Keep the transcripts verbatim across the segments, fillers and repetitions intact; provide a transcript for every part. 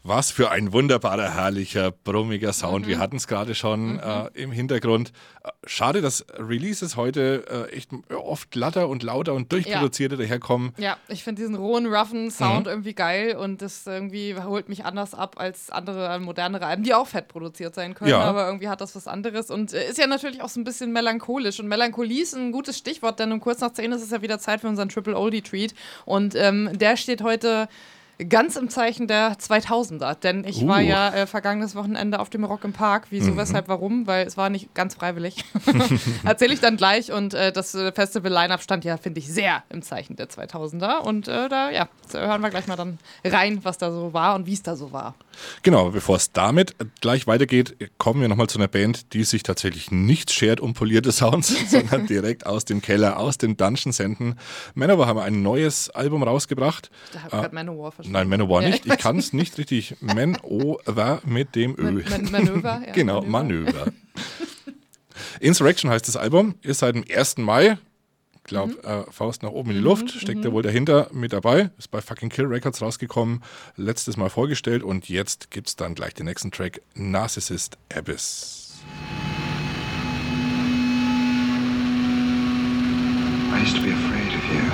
Was für ein wunderbarer, herrlicher, brummiger Sound. Mhm. Wir hatten es gerade schon Mhm. äh, im Hintergrund. Äh, Schade, dass Releases heute äh, echt oft glatter und lauter und durchproduzierter daherkommen. Ja, ich finde diesen rohen, roughen Sound Mhm. irgendwie geil und das irgendwie holt mich anders ab als andere modernere Alben, die auch fett produziert sein können, Ja. aber irgendwie hat das was anderes und äh, ist ja natürlich auch so ein bisschen melancholisch und Melancholie ist ein gutes Stichwort, denn um kurz nach zehn ist es ja wieder Zeit für unseren Triple Oldie Treat und ähm, der steht heute ganz im Zeichen der zweitausender, denn ich Uh. war ja äh, vergangenes Wochenende auf dem Rock im Park. Wieso, Mhm. weshalb, warum? Weil es war nicht ganz freiwillig. Erzähle ich dann gleich und äh, das äh, Festival-Line-Up stand ja, finde ich, sehr im Zeichen der zweitausender und äh, da, ja, so hören wir gleich mal dann rein, was da so war und wie es da so war. Genau, bevor es damit gleich weitergeht, kommen wir nochmal zu einer Band, die sich tatsächlich nicht schert um polierte Sounds, sondern direkt aus dem Keller, aus den Dungeon senden. Manowar haben ein neues Album rausgebracht. Da habe ich Äh, gerade Manowar verstanden. Nein, Manowar Ja, nicht. Ich kann es nicht richtig. Manowar mit dem Ö. Man, man, Manöver, ja. Genau, Manöver. Insurrection heißt das Album, ist seit dem ersten Mai. Ich glaube, Mhm. äh, Faust nach oben in die Luft, steckt er wohl dahinter mit dabei. Ist bei Fucking Kill Records rausgekommen, letztes Mal vorgestellt und jetzt gibt es dann gleich den nächsten Track, Narcissist Abyss. I used to be afraid of you.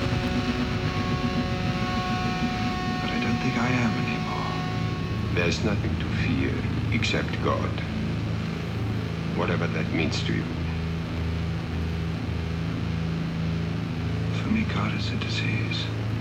But I don't think I am anymore. There's nothing to fear except God. Whatever that means to you. For me, God is a disease.